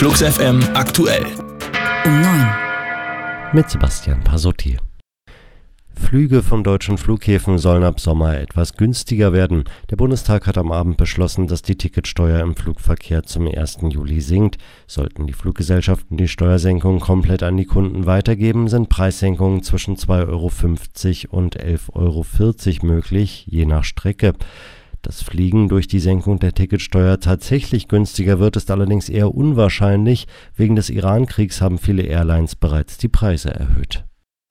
Flux FM aktuell. Um 9. Mit Sebastian Pasotti. Flüge von deutschen Flughäfen sollen ab Sommer etwas günstiger werden. Der Bundestag hat am Abend beschlossen, dass die Ticketsteuer im Flugverkehr zum 1. Juli sinkt. Sollten die Fluggesellschaften die Steuersenkung komplett an die Kunden weitergeben, sind Preissenkungen zwischen 2,50 € und 11,40 € möglich, je nach Strecke. Dass Fliegen durch die Senkung der Ticketsteuer tatsächlich günstiger wird, ist allerdings eher unwahrscheinlich. Wegen des Iran-Kriegs haben viele Airlines bereits die Preise erhöht.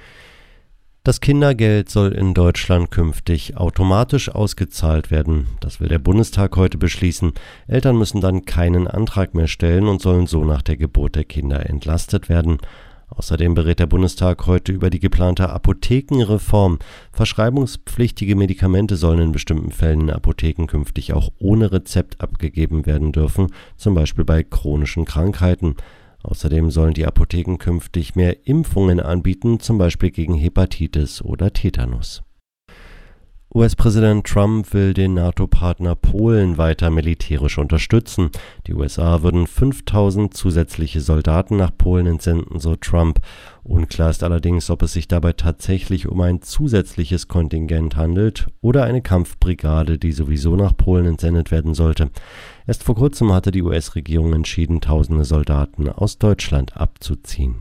Das Kindergeld soll in Deutschland künftig automatisch ausgezahlt werden. Das will der Bundestag heute beschließen. Eltern müssen dann keinen Antrag mehr stellen und sollen so nach der Geburt der Kinder entlastet werden. Außerdem berät der Bundestag heute über die geplante Apothekenreform. Verschreibungspflichtige Medikamente sollen in bestimmten Fällen in Apotheken künftig auch ohne Rezept abgegeben werden dürfen, zum Beispiel bei chronischen Krankheiten. Außerdem sollen die Apotheken künftig mehr Impfungen anbieten, zum Beispiel gegen Hepatitis oder Tetanus. US-Präsident Trump will den NATO-Partner Polen weiter militärisch unterstützen. Die USA würden 5.000 zusätzliche Soldaten nach Polen entsenden, so Trump. Unklar ist allerdings, ob es sich dabei tatsächlich um ein zusätzliches Kontingent handelt oder eine Kampfbrigade, die sowieso nach Polen entsendet werden sollte. Erst vor kurzem hatte die US-Regierung entschieden, tausende Soldaten aus Deutschland abzuziehen.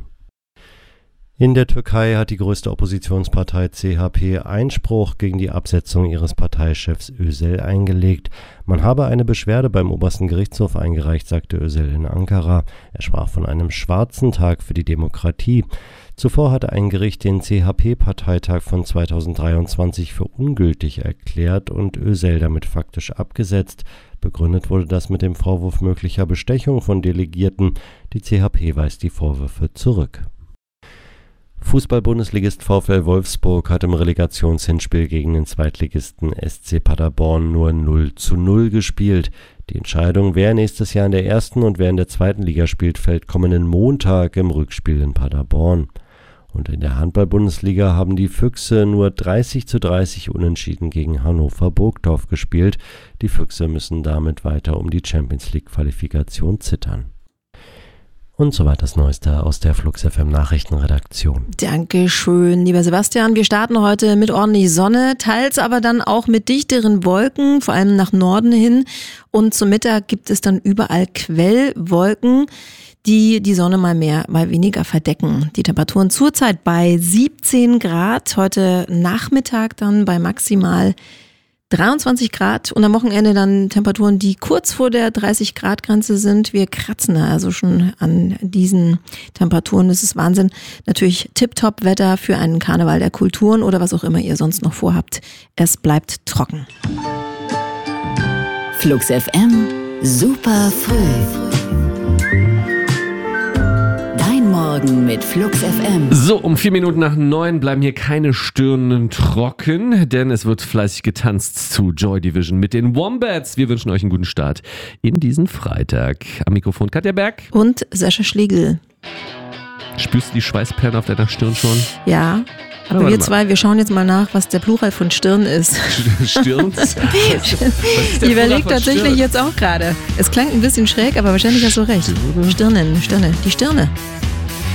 In der Türkei hat die größte Oppositionspartei CHP Einspruch gegen die Absetzung ihres Parteichefs Özel eingelegt. Man habe eine Beschwerde beim obersten Gerichtshof eingereicht, sagte Özel in Ankara. Er sprach von einem schwarzen Tag für die Demokratie. Zuvor hatte ein Gericht den CHP-Parteitag von 2023 für ungültig erklärt und Özel damit faktisch abgesetzt. Begründet wurde das mit dem Vorwurf möglicher Bestechung von Delegierten. Die CHP weist die Vorwürfe zurück. Fußball-Bundesligist VfL Wolfsburg hat im Relegationshinspiel gegen den Zweitligisten SC Paderborn nur 0:0 gespielt. Die Entscheidung, wer nächstes Jahr in der ersten und wer in der zweiten Liga spielt, fällt kommenden Montag im Rückspiel in Paderborn. Und in der Handball-Bundesliga haben die Füchse nur 30:30 unentschieden gegen Hannover Burgdorf gespielt. Die Füchse müssen damit weiter um die Champions-League-Qualifikation zittern. Und soweit das Neueste aus der Flux FM Nachrichtenredaktion. Dankeschön, lieber Sebastian. Wir starten heute mit ordentlich Sonne, teils aber dann auch mit dichteren Wolken, vor allem nach Norden hin. Und zum Mittag gibt es dann überall Quellwolken, die die Sonne mal mehr, mal weniger verdecken. Die Temperaturen zurzeit bei 17 Grad, heute Nachmittag dann bei maximal 23 Grad und am Wochenende dann Temperaturen, die kurz vor der 30-Grad-Grenze sind. Wir kratzen da also schon an diesen Temperaturen. Das ist Wahnsinn. Natürlich Tip-Top-Wetter für einen Karneval der Kulturen oder was auch immer ihr sonst noch vorhabt. Es bleibt trocken. Flux FM, super früh. Morgen mit Flux FM. So, um 4 Minuten nach 9 bleiben hier keine Stirnen trocken, denn es wird fleißig getanzt zu Joy Division mit den Wombats. Wir wünschen euch einen guten Start in diesen Freitag. Am Mikrofon Katja Berg und Sascha Schlegel. Spürst du die Schweißperlen auf deiner Stirn schon? Ja. Aber wir zwei, wir schauen jetzt mal nach, was der Plural von Stirn ist. Stirn? Ich überlege tatsächlich Stirn? Jetzt auch gerade. Es klang ein bisschen schräg, aber wahrscheinlich hast du recht. Stirnen, Stirne, die Stirne.